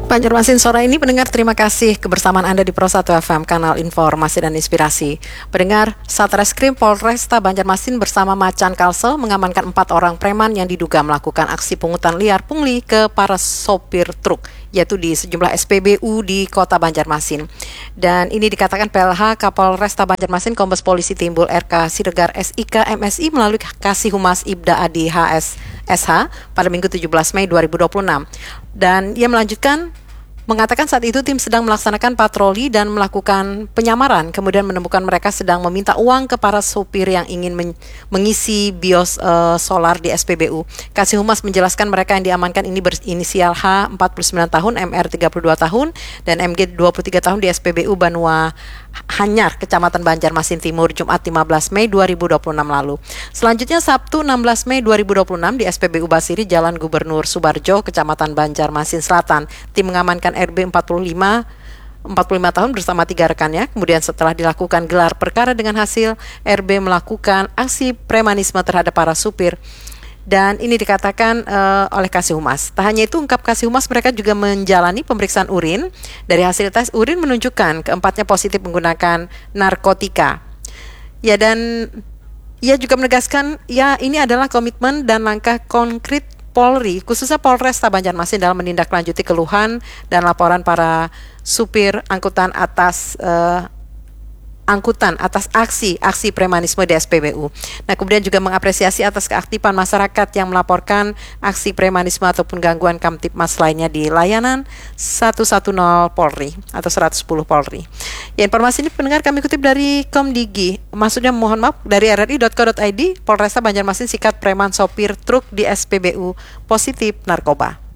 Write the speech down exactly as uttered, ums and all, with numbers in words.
Banjarmasin sore ini, pendengar, terima kasih kebersamaan Anda di Pro satu F M, kanal informasi dan inspirasi. Pendengar, Satreskrim Polresta Banjarmasin bersama Macan Kalsel mengamankan empat orang preman yang diduga melakukan aksi pungutan liar pungli ke para sopir truk, yaitu di sejumlah S P B U di kota Banjarmasin. Dan ini dikatakan P L H Kapolresta Banjarmasin Kombes Polisi Timbul R K Siregar S I K M S I melalui Kasih Humas Ibda Adi H S S H pada Minggu tujuh belas Mei dua ribu dua puluh enam. Dan ia melanjutkan mengatakan saat itu tim sedang melaksanakan patroli dan melakukan penyamaran, kemudian menemukan mereka sedang meminta uang ke para sopir yang ingin men- mengisi bios uh, solar di S P B U. Kasih Humas menjelaskan mereka yang diamankan ini berinisial H empat puluh sembilan tahun, M R tiga puluh dua tahun, dan M G dua puluh tiga tahun di S P B U Banua Hanyar, Kecamatan Banjarmasin Timur, Jumat lima belas Mei dua ribu dua puluh enam lalu. Selanjutnya Sabtu enam belas Mei dua ribu dua puluh enam di S P B U Basiri, Jalan Gubernur Subarjo, Kecamatan Banjarmasin Selatan, tim mengamankan R B empat puluh lima tahun bersama tiga rekannya. Kemudian setelah dilakukan gelar perkara dengan hasil R B melakukan aksi premanisme terhadap para supir. Dan ini dikatakan uh, oleh Kasih Humas. Tak hanya itu, ungkap Kasih Humas, mereka juga menjalani pemeriksaan urin. Dari hasil tes urin menunjukkan keempatnya positif menggunakan narkotika. Ya, dan ia juga menegaskan, ya, ini adalah komitmen dan langkah konkret Polri, khususnya Polresta Banjarmasin, dalam menindaklanjuti keluhan dan laporan para supir angkutan atas uh, angkutan atas aksi-aksi premanisme di S P B U. Nah, kemudian juga mengapresiasi atas keaktifan masyarakat yang melaporkan aksi premanisme ataupun gangguan Kamtibmas lainnya di layanan seratus sepuluh Polri atau seratus sepuluh Polri. Ya, informasi ini pendengar kami kutip dari Komdigi. Maksudnya mohon maaf, dari r r i dot co dot i d. Polresta Banjarmasin sikat preman sopir truk di S P B U positif narkoba.